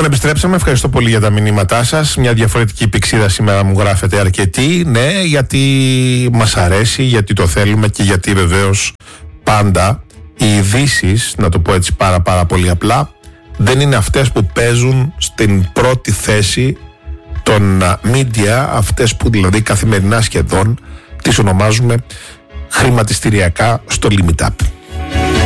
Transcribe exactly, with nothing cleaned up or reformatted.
Λοιπόν, επιστρέψαμε. Ευχαριστώ πολύ για τα μηνύματά σας. Μια διαφορετική πηξίδα σήμερα μου γράφετε αρκετή. Ναι, γιατί μας αρέσει, γιατί το θέλουμε και γιατί βεβαίως πάντα οι ειδήσεις, να το πω έτσι πάρα πάρα πολύ απλά, δεν είναι αυτές που παίζουν στην πρώτη θέση των media, αυτές που δηλαδή καθημερινά σχεδόν τις ονομάζουμε χρηματιστηριακά στο limit up.